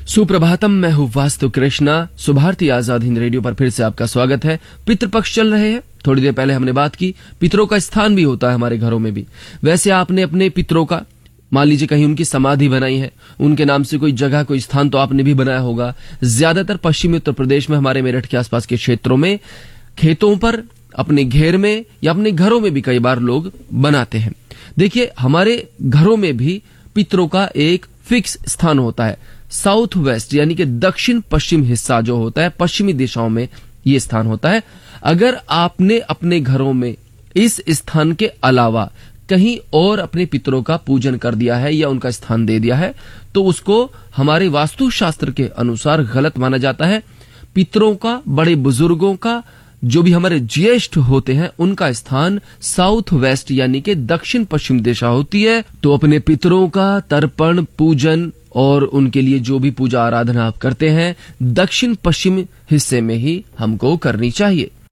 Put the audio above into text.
सुप्रभातम, मैं हूँ वास्तु कृष्णा। सुभारती आजाद हिंद रेडियो पर फिर से आपका स्वागत है। पितृपक्ष चल रहे हैं। थोड़ी देर पहले हमने बात की, पितरों का स्थान भी होता है हमारे घरों में भी। वैसे आपने अपने पितरों का, मान लीजिए कहीं उनकी समाधि बनाई है, उनके नाम से कोई जगह, कोई स्थान तो आपने भी बनाया होगा। ज्यादातर पश्चिमी उत्तर प्रदेश में, हमारे मेरठ के आसपास के क्षेत्रों में, खेतों पर, अपने घेर में या अपने घरों में भी कई बार लोग बनाते हैं। देखिए, हमारे घरों में भी पितरों का एक फिक्स स्थान होता है। साउथ वेस्ट यानी कि दक्षिण पश्चिम हिस्सा जो होता है, पश्चिमी दिशाओं में ये स्थान होता है। अगर आपने अपने घरों में इस स्थान के अलावा कहीं और अपने पितरों का पूजन कर दिया है या उनका स्थान दे दिया है, तो उसको हमारे वास्तुशास्त्र के अनुसार गलत माना जाता है। पितरों का, बड़े बुजुर्गों का, जो भी हमारे ज्येष्ठ होते हैं, उनका स्थान साउथ वेस्ट यानी कि दक्षिण पश्चिम दिशा होती है। तो अपने पितरों का तर्पण, पूजन और उनके लिए जो भी पूजा आराधना आप करते हैं, दक्षिण पश्चिम हिस्से में ही हमको करनी चाहिए।